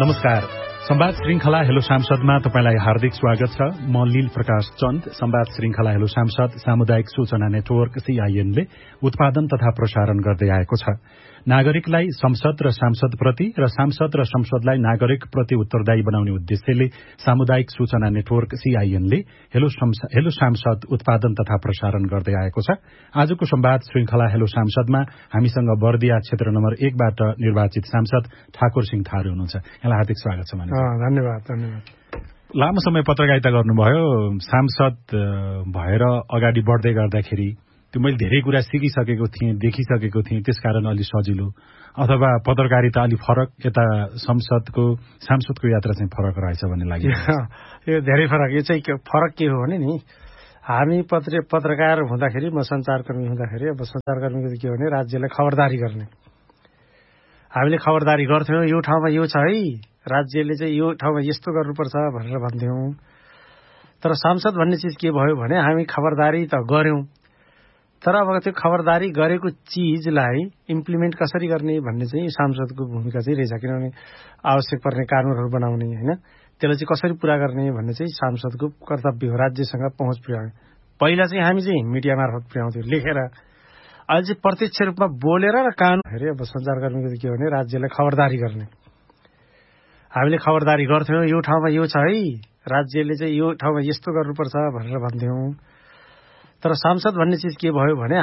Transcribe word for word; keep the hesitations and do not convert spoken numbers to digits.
नमस्कार। संवाद श्रृंखला हेलो सांसदमा तपाईलाई हार्दिक स्वागत छ। म लील प्रकाश चन्द। संवाद श्रृंखला हेलो सांसद सामुदायिक सूचना नेटवर्क सीआईएनले उत्पादन तथा प्रसारण गर्दै आएको छ। नागरिकलाई संसद र सांसद प्रति र सांसद र संसदलाई नागरिक प्रति उत्तरदायी बनाउने उद्देश्यले सामुदायिक सूचना नेटवर्क सीआईएनले हेलो हेलो सांसद उत्पादन तथा प्रसारण गर्दै आएको छ। आजको संवाद श्रृंखला हेलो सांसदमा हामीसँग बर्दिया क्षेत्र नम्बर एकबाट निर्वाचित सांसद ठाकुर सिंह थारू हुनुहुन्छ। यहाँलाई हार्दिक स्वागत छ। धन्यवाद धन्यवाद। लामो समय पत्रकारिता गर्नुभयो। सांसद भएर अगाडि बढ्दै गर्दाखेरि त्यो मैले धेरै कुरा सिकिसकेको थिएँ, देखिसकेको थिएँ, त्यसकारण अलि सजिलो, अथवा पत्रकारिता अलि फरक, यता संसदको सांसदको यात्रा चाहिँ फरक रहेछ भन्ने लाग्यो। यो धेरै फरक। यो चाहिँ फरक के हो भने नि, हामी पत्र पत्रकार हुँदाखेरि, म सञ्चारकर्मी हुँदाखेरि, अब सञ्चारकर्मीको के हो भने राज्यलाई खबरदारी गर्ने। हामीले खबरदारी गर्थ्यौँ, यो ठाउँमा यो छ है, राज्यले चाहिँ यो ठाउँमा यस्तो गर्नुपर्छ भनेर भन्थ्यौँ। तर सांसद भन्ने चिज के भयो भने हामी खबरदारी त गर्यौँ, तर अब त्यो खबरदारी गरेको चिजलाई इम्प्लिमेन्ट कसरी गर्ने भन्ने चाहिँ सांसदको भूमिका चाहिँ रहेछ। किनभने आवश्यक पर्ने कानुनहरू बनाउने, होइन, त्यसलाई चाहिँ कसरी पूरा गर्ने भन्ने चाहिँ सांसदको कर्तव्य हो। राज्यसँग पहुँच पुर्याउने। पहिला चाहिँ हामी चाहिँ मिडिया मार्फत पुर्याउँथ्यौँ लेखेर, अहिले चाहिँ प्रत्यक्ष रूपमा बोलेर र कानुन हेरे। अब सञ्चारकर्मीको के हो भने राज्यलाई खबरदारी गर्ने। हामीले खबरदारी गर्थ्यौँ, यो ठाउँमा यो छ है, राज्यले चाहिँ यो ठाउँमा यस्तो गर्नुपर्छ भनेर भन्थ्यौँ। तर सांसद भन्ने चिज के भयो भने